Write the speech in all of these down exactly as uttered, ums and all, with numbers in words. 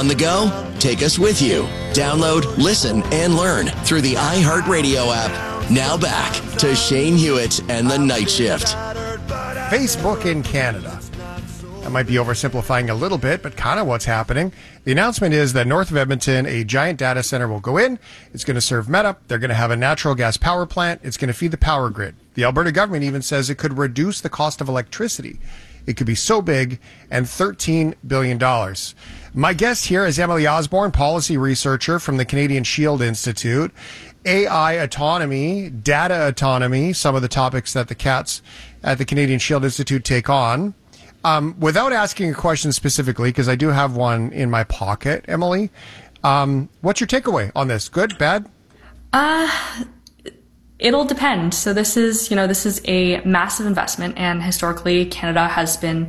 On the go? Take us with you. Download, listen, and learn through the iHeartRadio app. Now back to Shane Hewitt and the Night Shift. Facebook in Canada. That might be oversimplifying a little bit, but kind of what's happening. The announcement is that north of Edmonton, a giant data center will go in. It's going to serve Meta. They're going to have a natural gas power plant. It's going to feed the power grid. The Alberta government even says it could reduce the cost of electricity. It could be so big, and thirteen billion dollars. My guest here is Emily Osborne, policy researcher from the Canadian Shield Institute. A I autonomy, data autonomy, some of the topics that the cats at the Canadian Shield Institute take on. Um, without asking a question specifically, because I do have one in my pocket, Emily, um, what's your takeaway on this? Good, bad? Uh, it'll depend. So this is, you know, this is a massive investment, and historically Canada has been,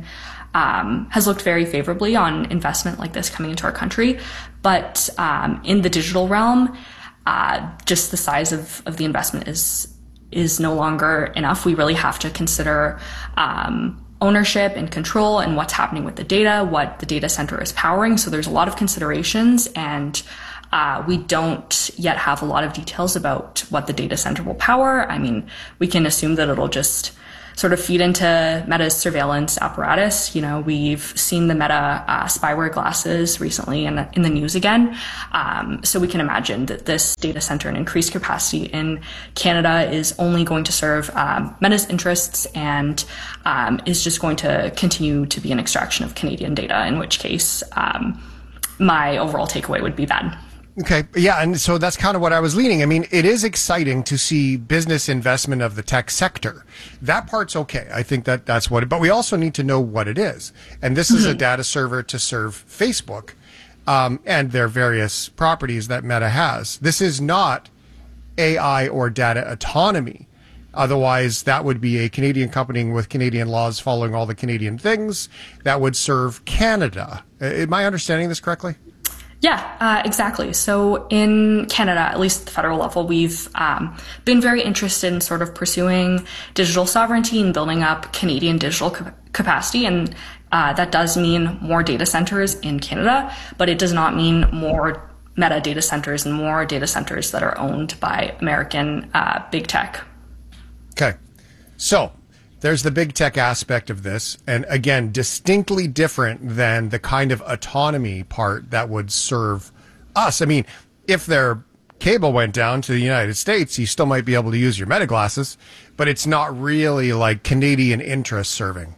um, has looked very favorably on investment like this coming into our country. But um, in the digital realm, uh, just the size of, of the investment is is no longer enough. We really have to consider um, ownership and control and what's happening with the data, what the data center is powering. So there's a lot of considerations, and uh, we don't yet have a lot of details about what the data center will power. I mean, we can assume that it'll just sort of feed into Meta's surveillance apparatus. You know, we've seen the Meta uh, spyware glasses recently in the, in the news again. Um, so we can imagine that this data center and increased capacity in Canada is only going to serve um, Meta's interests, and um, is just going to continue to be an extraction of Canadian data, in which case um, my overall takeaway would be bad. Okay. Yeah. And so that's kind of what I was leaning. I mean, it is exciting to see business investment of the tech sector. That part's okay. I think that that's what it, but we also need to know what it is. And this is a data server to serve Facebook, um, and their various properties that Meta has. This is not A I or data autonomy. Otherwise, that would be a Canadian company with Canadian laws following all the Canadian things that would serve Canada. Am I understanding this correctly? Yeah, uh, exactly. So in Canada, at least at the federal level, we've um, been very interested in sort of pursuing digital sovereignty and building up Canadian digital cap- capacity. And uh, that does mean more data centers in Canada, but it does not mean more Meta data centers and more data centers that are owned by American uh, big tech. Okay. So there's the big tech aspect of this, and again, distinctly different than the kind of autonomy part that would serve us. I mean, if their cable went down to the United States, you still might be able to use your Meta glasses, but it's not really like Canadian interest serving.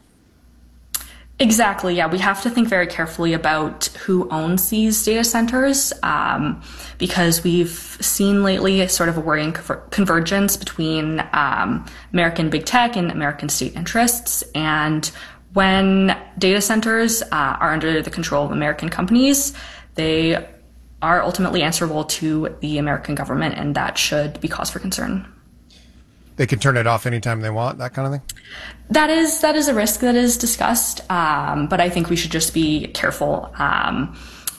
Exactly. Yeah, we have to think very carefully about who owns these data centers, um, because we've seen lately sort of a worrying conver- convergence between um, American big tech and American state interests. And when data centers uh, are under the control of American companies, they are ultimately answerable to the American government, and that should be cause for concern. They can turn it off anytime they want, that kind of thing? That is that is a risk that is discussed, um, but I think we should just be careful um,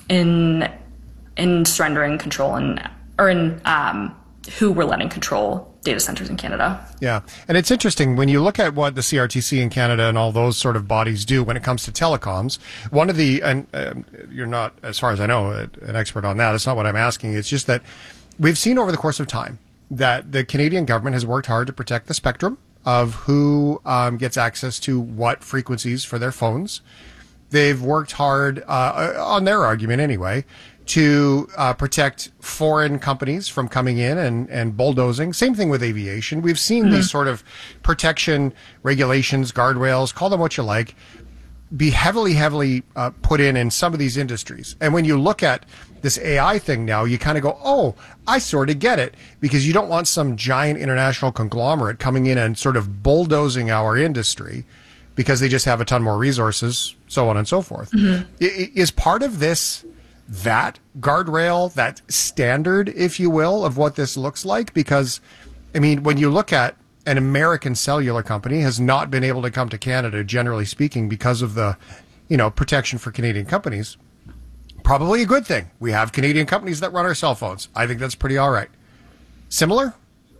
in in surrendering control and or in um, who we're letting control data centers in Canada. Yeah, and it's interesting when you look at what the C R T C in Canada and all those sort of bodies do when it comes to telecoms. One of the, and uh, you're not, as far as I know, an expert on that. It's not what I'm asking. It's just that we've seen over the course of time that the Canadian government has worked hard to protect the spectrum of who um, gets access to what frequencies for their phones. They've worked hard, uh, on their argument anyway, to uh, protect foreign companies from coming in and, and bulldozing. Same thing with aviation. We've seen mm-hmm. these sort of protection regulations, guardrails, call them what you like, be heavily, heavily uh, put in in some of these industries. And when you look at this A I thing now, you kind of go, oh, I sort of get it, because you don't want some giant international conglomerate coming in and sort of bulldozing our industry because they just have a ton more resources, so on and so forth. Mm-hmm. I- is part of this that guardrail, that standard, if you will, of what this looks like? Because, I mean, when you look at an American cellular company has not been able to come to Canada, generally speaking, because of the, you know, protection for Canadian companies. Probably a good thing. We have Canadian companies that run our cell phones. I think that's pretty all right. Similar?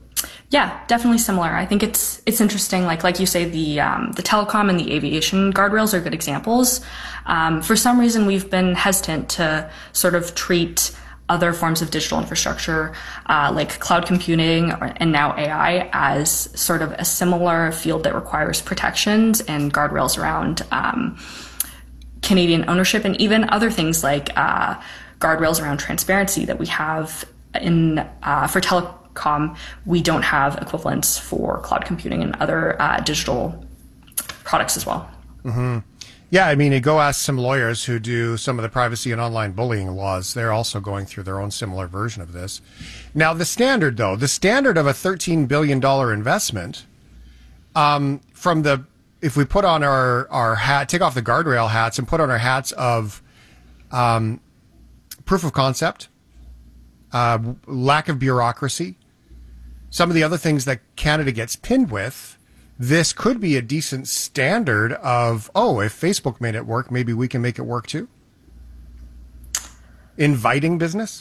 Yeah, definitely similar. I think it's it's interesting. Like like you say, the um, the telecom and the aviation guardrails are good examples. Um, for some reason, we've been hesitant to sort of treat other forms of digital infrastructure, uh, like cloud computing and now A I, as sort of a similar field that requires protections and guardrails around um, Canadian ownership, and even other things like uh, guardrails around transparency that we have in uh, for telecom. We don't have equivalents for cloud computing and other uh, digital products as well. Mm-hmm. Yeah, I mean, you go ask some lawyers who do some of the privacy and online bullying laws. They're also going through their own similar version of this. Now, the standard, though, the standard of a thirteen billion dollars investment, um, from the, if we put on our, our hat, take off the guardrail hats and put on our hats of um, proof of concept, uh, lack of bureaucracy, some of the other things that Canada gets pinned with, this could be a decent standard of, oh, if Facebook made it work, maybe we can make it work too. Inviting business?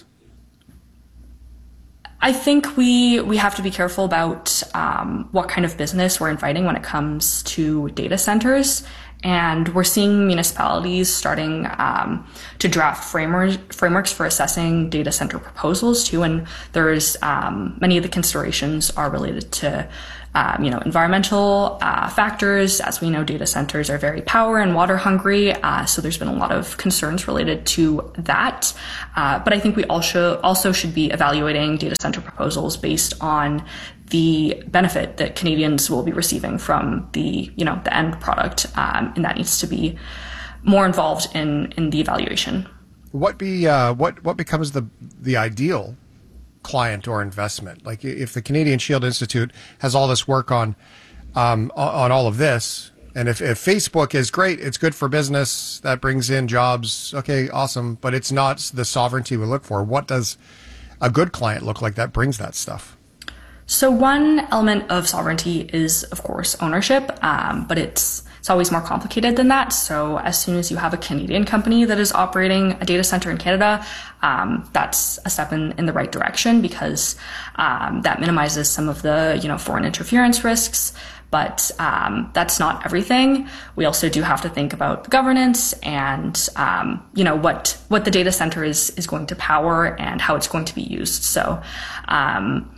I think we we have to be careful about um, what kind of business we're inviting when it comes to data centers. And we're seeing municipalities starting um, to draft frameworks frameworks for assessing data center proposals too. And there's um, many of the considerations are related to um, you know environmental uh, factors. As we know, data centers are very power and water hungry. Uh, so there's been a lot of concerns related to that. Uh, but I think we also also should be evaluating data center proposals based on the benefit that Canadians will be receiving from the, you know, the end product, um, and that needs to be more involved in, in the evaluation. What be uh, what what becomes the the ideal client or investment? Like if the Canadian Shield Institute has all this work on um, on all of this, and if, if Facebook is great, it's good for business, that brings in jobs, okay, awesome, but it's not the sovereignty we look for. What does a good client look like that brings that stuff? So one element of sovereignty is, of course, ownership, um, but it's it's always more complicated than that. So as soon as you have a Canadian company that is operating a data center in Canada, um, that's a step in, in the right direction, because um, that minimizes some of the you know foreign interference risks. But um, that's not everything. We also do have to think about the governance and um, you know what what the data center is is going to power and how it's going to be used. So. Um,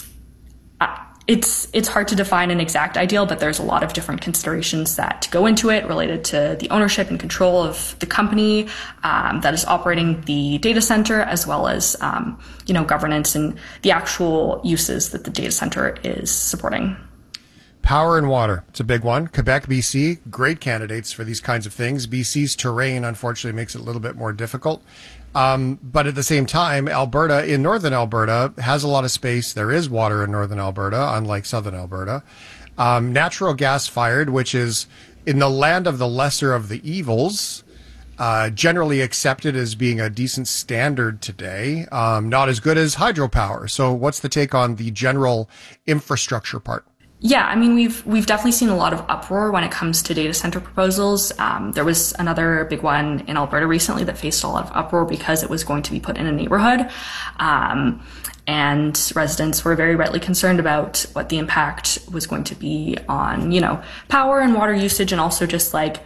It's it's hard to define an exact ideal, but there's a lot of different considerations that go into it related to the ownership and control of the company um, that is operating the data center, as well as um, you know governance and the actual uses that the data center is supporting. Power and water, it's a big one. Quebec, B C, great candidates for these kinds of things. B C's terrain, unfortunately, makes it a little bit more difficult. Um, but at the same time, Alberta, in northern Alberta, has a lot of space. There is water in northern Alberta, unlike southern Alberta. Um, natural gas fired, which is in the land of the lesser of the evils, uh, generally accepted as being a decent standard today. Um, not as good as hydropower. So what's the take on the general infrastructure part? Yeah, I mean, we've we've definitely seen a lot of uproar when it comes to data center proposals. Um, there was another big one in Alberta recently that faced a lot of uproar because it was going to be put in a neighborhood. Um, and residents were very rightly concerned about what the impact was going to be on, you know, power and water usage, and also just like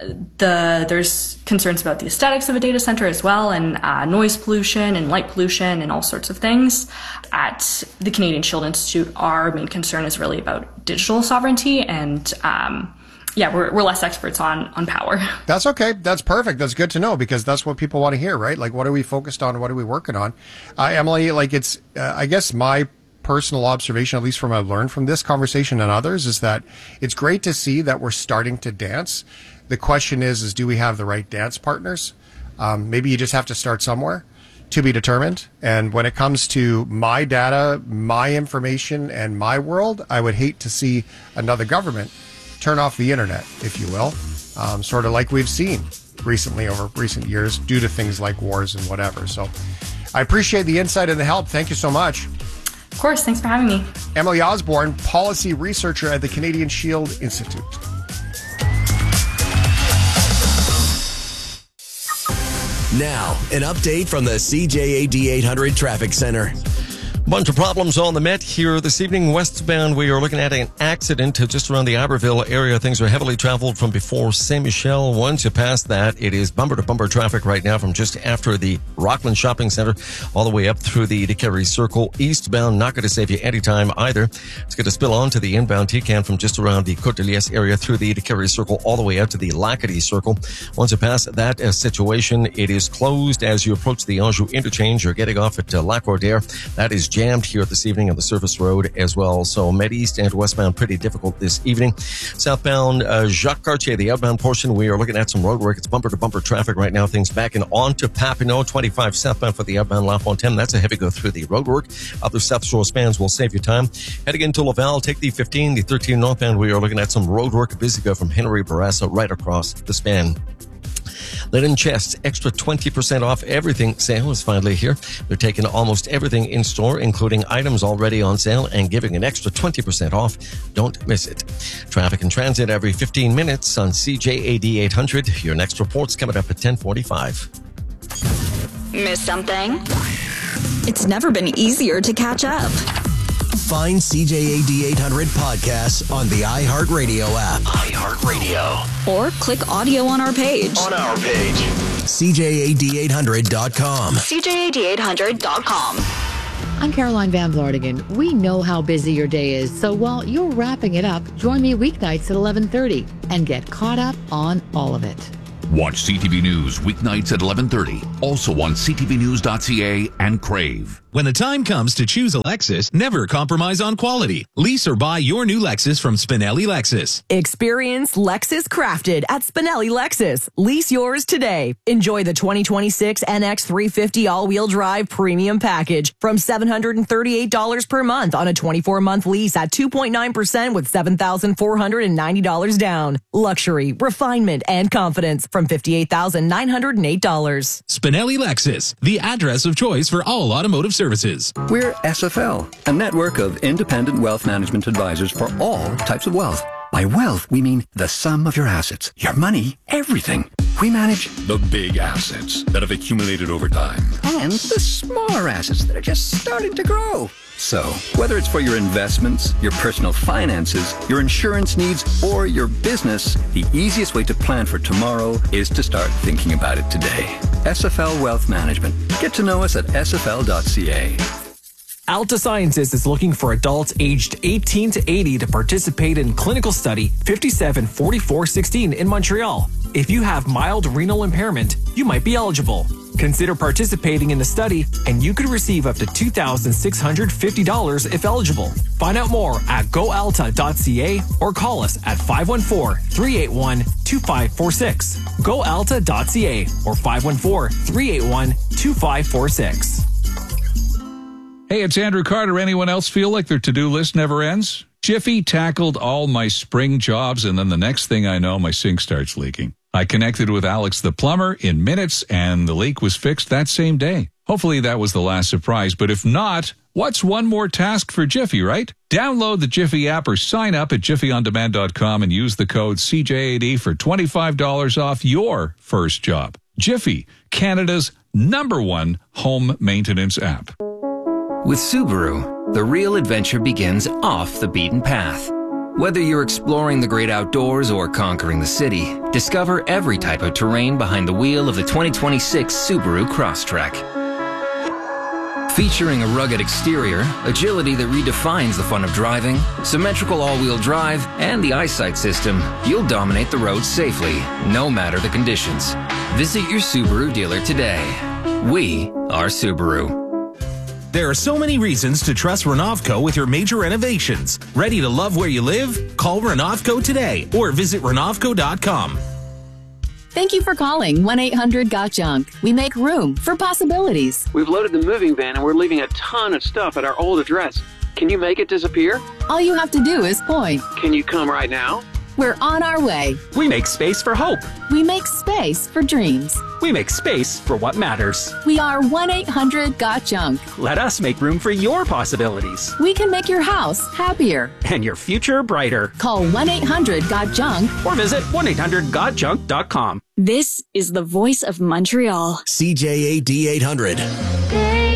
the there's concerns about the aesthetics of a data center as well, and uh, noise pollution and light pollution and all sorts of things. At the Canadian Shield Institute, our main concern is really about digital sovereignty, and um, yeah, we're we're less experts on on power. That's okay. That's perfect. That's good to know, because that's what people want to hear, right? Like, what are we focused on? What are we working on? Uh, Emily, like it's, uh, I guess my personal observation, at least from what I've learned from this conversation and others, is that it's great to see that we're starting to dance. The question is, is do we have the right dance partners? Um, maybe you just have to start somewhere, to be determined. And when it comes to my data, my information, and my world, I would hate to see another government turn off the internet, if you will, um, sort of like we've seen recently over recent years due to things like wars and whatever. So I appreciate the insight and the help. Thank you so much. Of course. Thanks for having me. Emily Osborne, policy researcher at the Canadian Shield Institute. Now, an update from the C J A D eight hundred Traffic Center. Bunch of problems on the Met here this evening. Westbound, we are looking at an accident just around the Iberville area. Things are heavily traveled from before Saint Michel. Once you pass that, it is bumper-to-bumper traffic right now from just after the Rockland Shopping Center all the way up through the DeCarey Circle. Eastbound, not going to save you any time either. It's going to spill on to the inbound T-Can from just around the Côte de Liesse area through the DeCarey Circle all the way out to the Lacadie Circle. Once you pass that uh, situation, it is closed as you approach the Anjou interchange. You're getting off at uh, Lacordaire. That is jammed here this evening on the surface road as well. So Met East and westbound pretty difficult this evening. Southbound uh, Jacques Cartier, the outbound portion, we are looking at some road work. It's bumper to bumper traffic right now. Things backing on to Papineau. twenty-five southbound for the outbound La Fontaine. That's a heavy go through the road work. Other South Shore spans will save you time. Heading into Laval, take the fifteen, the thirteen northbound. We are looking at some road work. Busy go from Henry Bourassa right across the span. Linen Chest, extra twenty percent off everything sale is finally here. They're taking almost everything in store, including items already on sale, and giving an extra twenty percent off. Don't miss it. Traffic and transit every fifteen minutes on C J A D eight hundred. Your next report's coming up at ten forty-five. Miss something? It's never been easier to catch up. Find C J A D eight hundred podcasts on the iHeartRadio app. iHeartRadio. Or click audio on our page. On our page. C J A D eight hundred dot com. C J A D eight hundred dot com. I'm Caroline Van Vlartigan. We know how busy your day is, so while you're wrapping it up, join me weeknights at eleven thirty and get caught up on all of it. Watch C T V News weeknights at eleven thirty. Also on c t v news dot c a and Crave. When the time comes to choose a Lexus, never compromise on quality. Lease or buy your new Lexus from Spinelli Lexus. Experience Lexus crafted at Spinelli Lexus. Lease yours today. Enjoy the twenty twenty-six N X three fifty all-wheel drive premium package from seven hundred thirty-eight dollars per month on a twenty-four month lease at two point nine percent with seven thousand four hundred ninety dollars down. Luxury, refinement, and confidence from fifty-eight thousand nine hundred eight dollars. Spinelli Lexus, the address of choice for all automotive services. We're S F L, a network of independent wealth management advisors for all types of wealth. By wealth, we mean the sum of your assets, your money, everything. We manage the big assets that have accumulated over time and the smaller assets that are just starting to grow. So, whether it's for your investments, your personal finances, your insurance needs, or your business, the easiest way to plan for tomorrow is to start thinking about it today. S F L Wealth Management. Get to know us at s f l dot c a. Alta Sciences is looking for adults aged eighteen to eighty to participate in clinical study fifty-seven forty-four sixteen in Montreal. If you have mild renal impairment, you might be eligible. Consider participating in the study, and you could receive up to two thousand six hundred fifty dollars if eligible. Find out more at go alta dot c a or call us at five one four, three eight one, two five four six. go alta dot c a or five one four, three eight one, two five four six. Hey, it's Andrew Carter. Anyone else feel like their to-do list never ends? Jiffy tackled all my spring jobs, and then the next thing I know, my sink starts leaking. I connected with Alex the plumber in minutes, and the leak was fixed that same day. Hopefully that was the last surprise, but if not, what's one more task for Jiffy, right? Download the Jiffy app or sign up at jiffy on demand dot com and use the code C J A D for twenty-five dollars off your first job. Jiffy, Canada's number one home maintenance app. With Subaru, the real adventure begins off the beaten path. Whether you're exploring the great outdoors or conquering the city, discover every type of terrain behind the wheel of the twenty twenty-six Subaru Crosstrek. Featuring a rugged exterior, agility that redefines the fun of driving, symmetrical all-wheel drive, and the eyesight system, you'll dominate the road safely, no matter the conditions. Visit your Subaru dealer today. We are Subaru. There are so many reasons to trust Renovco with your major renovations. Ready to love where you live? Call Renovco today or visit renovco dot com. Thank you for calling one eight hundred got junk. We make room for possibilities. We've loaded the moving van and we're leaving a ton of stuff at our old address. Can you make it disappear? All you have to do is point. Can you come right now? We're on our way. We make space for hope. We make space for dreams. We make space for what matters. We are one eight hundred got junk. Let us make room for your possibilities. We can make your house happier. And your future brighter. Call one eight hundred got junk. Or visit one eight hundred got junk dot com. This is the voice of Montreal. C J A D eight hundred.